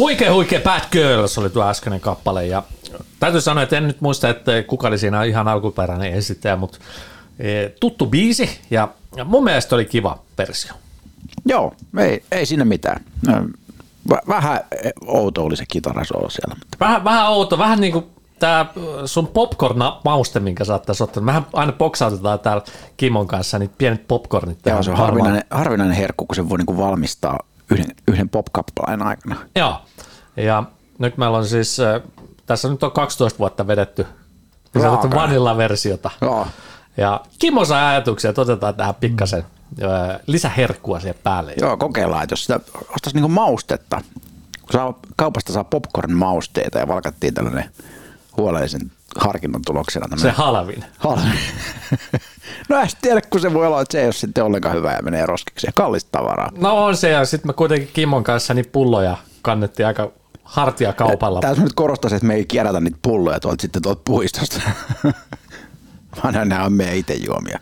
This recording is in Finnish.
Huikea Bad Girls oli tuo äskeinen kappale ja täytyy sanoa, että en nyt muista, että kuka oli siinä ihan alkuperäinen esittäjä, mutta tuttu biisi ja mun mielestä oli kiva versio. Joo, ei siinä mitään. Vähän outo oli se kitarasoolo siellä. Vähän outo, vähän niin kuin tämä sun popcorn-mauste, minkä saattaisi ottaa. Mehän aina boksautetaan täällä Kimon kanssa, niin pienet popcornit. Joo, se on harvinainen herkku, kun se voi niinku valmistaa yhden pop-kappaleen aikana. Joo, ja nyt meillä on siis, tässä nyt on 12 vuotta vedetty vanilla-versiota. Joo. Ja Kimmo sai ajatuksia, että otetaan tähän pikkasen lisäherkkua siihen päälle. Joo, kokeillaan, että jos sitä ostaisi niinku maustetta, kun kaupasta saa popcorn-mausteita ja valkattiin tällainen huolellisen harkinnan tuloksena. Se halvin. No en tiedä, kun se voi olla, että se ei ole sitten ollenkaan hyvä ja menee roskiksi ja kallista tavaraa. No on se, ja sitten me kuitenkin Kimmon kanssa niin pulloja kannettiin aika hartiakaupalla. Tässä nyt korostaisin, että me ei kierrätä niitä pulloja tuolta puistosta. Vaan nämä on meidän itse juomia.